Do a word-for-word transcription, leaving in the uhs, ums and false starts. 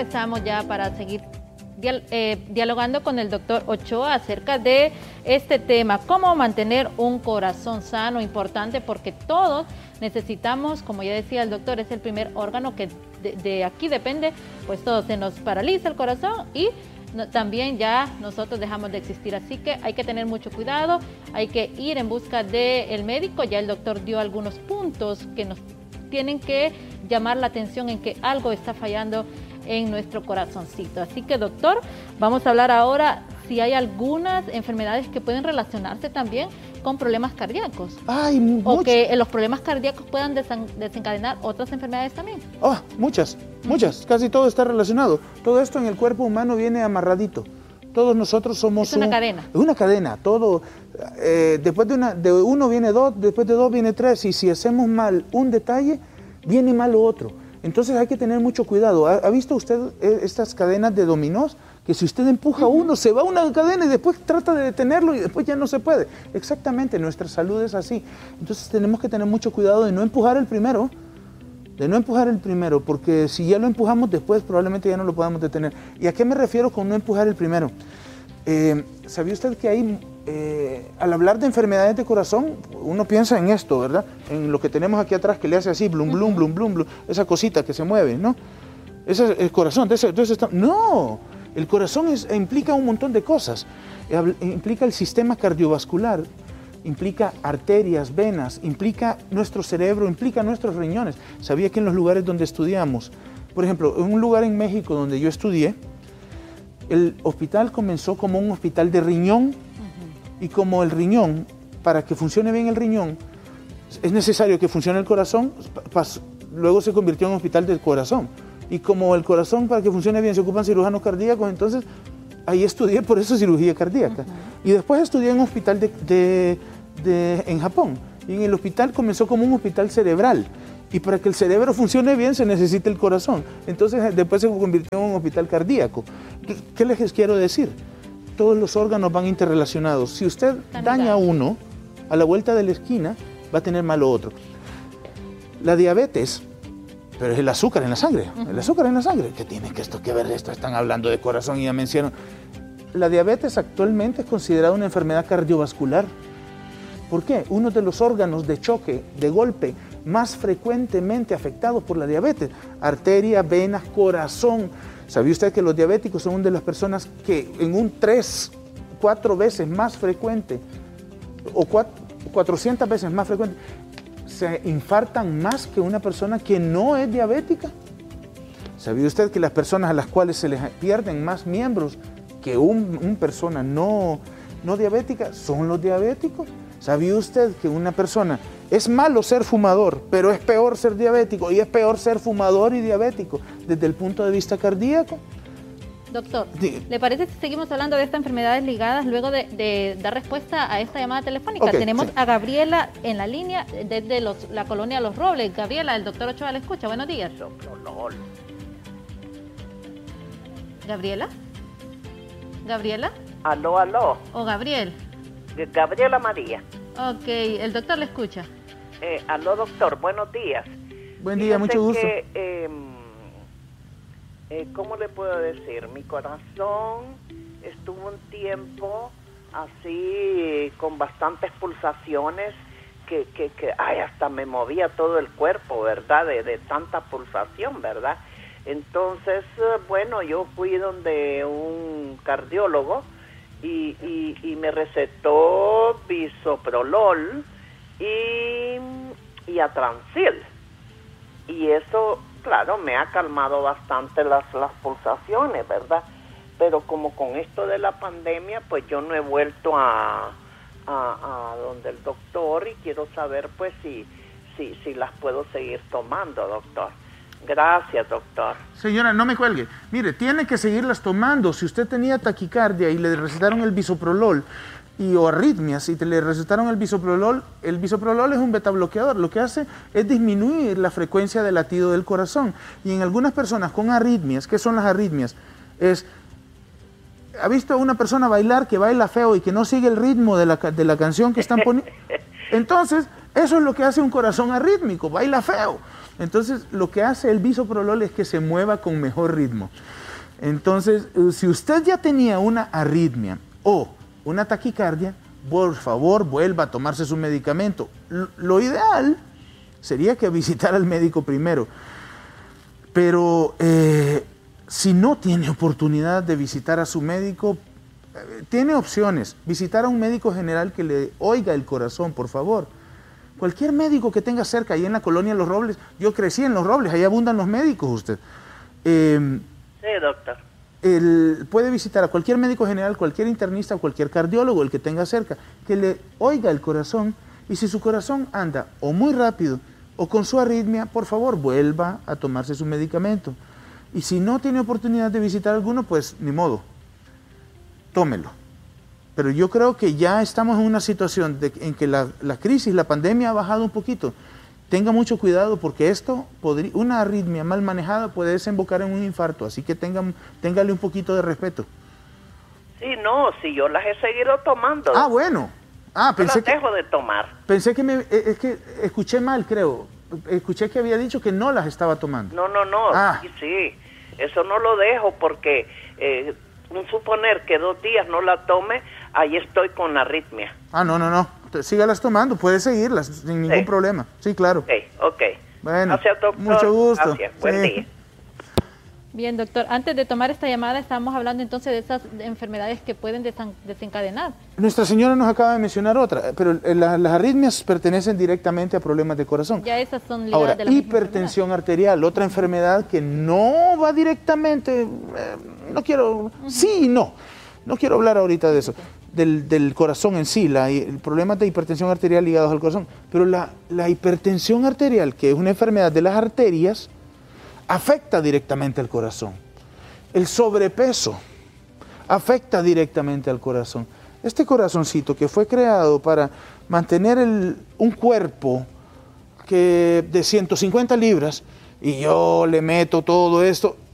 regresamos ya para seguir dial eh, dialogando con el doctor Ochoa acerca de este tema, cómo mantener un corazón sano, importante porque todos necesitamos, como ya decía el doctor, es el primer órgano que de, de aquí depende, pues todo se nos paraliza el corazón y no, también ya nosotros dejamos de existir, así que hay que tener mucho cuidado, hay que ir en busca del médico, ya el doctor dio algunos puntos que nos tienen que llamar la atención en que algo está fallando en nuestro corazoncito. Así que, doctor, vamos a hablar ahora si hay algunas enfermedades que pueden relacionarse también con problemas cardíacos. Ay, o much... que los problemas cardíacos puedan desencadenar otras enfermedades también. Oh, muchas, muchas. Uh-huh. Casi todo está relacionado. Todo esto en el cuerpo humano viene amarradito. Todos nosotros somos... Es una un, cadena. Una cadena. Todo, eh, después de, una, de uno viene dos, después de dos viene tres. Y si hacemos mal un detalle, viene mal lo otro. Entonces hay que tener mucho cuidado. ¿Ha, ha visto usted estas cadenas de dominós? Que si usted empuja uh-huh. uno, se va una cadena y después trata de detenerlo y después ya no se puede. Exactamente, nuestra salud es así. Entonces tenemos que tener mucho cuidado de no empujar el primero, de no empujar el primero, porque si ya lo empujamos después probablemente ya no lo podamos detener. ¿Y a qué me refiero con no empujar el primero? Eh, ¿Sabía usted que hay, eh, al hablar de enfermedades de corazón, uno piensa en esto, ¿verdad? En lo que tenemos aquí atrás que le hace así, blum, blum, blum, blum, blum, esa cosita que se mueve, ¿no? Ese es el corazón, entonces, entonces está... ¡No! El corazón es, implica un montón de cosas. Implica el sistema cardiovascular, implica arterias, venas, implica nuestro cerebro, implica nuestros riñones. ¿Sabía que en los lugares donde estudiamos, por ejemplo, en un lugar en México donde yo estudié, el hospital comenzó como un hospital de riñón uh-huh. y como el riñón, para que funcione bien el riñón, es necesario que funcione el corazón, luego se convirtió en un hospital del corazón. Y como el corazón, para que funcione bien, se ocupan cirujanos cardíacos, entonces ahí estudié por eso cirugía cardíaca. Uh-huh. Y después estudié en un hospital de, de, de, en Japón. Y en el hospital comenzó como un hospital cerebral. Y para que el cerebro funcione bien se necesita el corazón. Entonces después se convirtió en un hospital cardíaco. ¿Qué les quiero decir? Todos los órganos van interrelacionados. Si usted daña uno, a la vuelta de la esquina va a tener mal otro. La diabetes, pero es el azúcar en la sangre. Uh-huh. El azúcar en la sangre. ¿Qué tiene que esto que ver esto? Están hablando de corazón y ya mencionaron. La diabetes actualmente es considerada una enfermedad cardiovascular. ¿Por qué? Uno de los órganos de choque, de golpe, más frecuentemente afectados por la diabetes. Arteria, venas, corazón. ¿Sabía usted que los diabéticos son una de las personas que en un tres, cuatro veces más frecuente, o cuatro, cuatrocientas veces más frecuente, se infartan más que una persona que no es diabética? ¿Sabía usted que las personas a las cuales se les pierden más miembros que un, una persona no, no diabética son los diabéticos? ¿Sabía usted que una persona, es malo ser fumador, pero es peor ser diabético y es peor ser fumador y diabético desde el punto de vista cardíaco? Doctor, ¿le parece si seguimos hablando de estas enfermedades ligadas luego de, de dar respuesta a esta llamada telefónica? Okay, Tenemos sí. a Gabriela en la línea desde los, la colonia Los Robles. Gabriela, el doctor Ochoa le escucha. Buenos días. ¿Gabriela? ¿Gabriela? Aló, aló. ¿O Gabriel? Gabriela María. Ok, el doctor le escucha. Eh, aló, doctor, buenos días. Buen día, Fíjate mucho gusto. Que, eh, eh, ¿Cómo le puedo decir? Mi corazón estuvo un tiempo así, con bastantes pulsaciones, que, que, que ay, hasta me movía todo el cuerpo, ¿verdad? De, de tanta pulsación, ¿verdad? Entonces, bueno, yo fui donde un cardiólogo, Y, y, y me recetó bisoprolol y, y Atransil. Y eso, claro, me ha calmado bastante las, las pulsaciones, ¿verdad? Pero como con esto de la pandemia, pues yo no he vuelto a, a, a donde el doctor y quiero saber, pues, si, si, si las puedo seguir tomando, doctor. Gracias, doctor. Señora, no me cuelgue. Mire, tiene que seguirlas tomando. Si usted tenía taquicardia y le recetaron el bisoprolol y o arritmias y te le recetaron el bisoprolol, el bisoprolol es un betabloqueador. Lo que hace es disminuir la frecuencia de latido del corazón. Y en algunas personas con arritmias, ¿qué son las arritmias? Es, ¿ha visto a una persona bailar que baila feo y que no sigue el ritmo de la, de la canción que están poniendo? Entonces, eso es lo que hace un corazón arrítmico, baila feo. Entonces, lo que hace el bisoprolol es que se mueva con mejor ritmo. Entonces, si usted ya tenía una arritmia o una taquicardia, por favor, vuelva a tomarse su medicamento. Lo ideal sería que visitara al médico primero. Pero eh, si no tiene oportunidad de visitar a su médico, eh, tiene opciones. Visitar a un médico general que le oiga el corazón, por favor. Cualquier médico que tenga cerca, ahí en la colonia Los Robles, yo crecí en Los Robles, ahí abundan los médicos usted. Eh, sí, doctor. El, puede visitar a cualquier médico general, cualquier internista, cualquier cardiólogo, el que tenga cerca, que le oiga el corazón, y si su corazón anda o muy rápido o con su arritmia, por favor, vuelva a tomarse su medicamento. Y si no tiene oportunidad de visitar alguno, pues ni modo, tómelo. Pero yo creo que ya estamos en una situación de, en que la, la crisis, la pandemia ha bajado un poquito. Tenga mucho cuidado porque esto, podría, una arritmia mal manejada puede desembocar en un infarto, así que tengan, téngale un poquito de respeto. Sí, no, si yo las he seguido tomando. Ah, bueno. Ah, pensé no las dejo que, de tomar. Pensé que me, es que escuché mal, creo. Escuché que había dicho que no las estaba tomando. No, no, no, ah. sí, sí, eso no lo dejo porque eh, un suponer que dos días no la tome, ahí estoy con arritmia. Ah, no, no, no. Sígalas tomando, puede seguirlas sin ningún sí. problema. Sí, claro. Ok, ok. Bueno, gracias, doctor. mucho gusto. Gracias, buen sí. día. Bien, doctor, antes de tomar esta llamada estábamos hablando entonces de esas enfermedades que pueden desencadenar. Nuestra señora nos acaba de mencionar otra, pero la, las arritmias pertenecen directamente a problemas de corazón. Ya esas son ligadas Ahora, de la hipertensión arterial, otra enfermedad que no va directamente, eh, no quiero, uh-huh. sí y no, no quiero hablar ahorita de eso, del, del corazón en sí, la, el problema de hipertensión arterial ligados al corazón, pero la, la hipertensión arterial, que es una enfermedad de las arterias, afecta directamente al corazón. El sobrepeso afecta directamente al corazón. Este corazoncito que fue creado para mantener el, un cuerpo que de ciento cincuenta libras y yo le meto todo esto,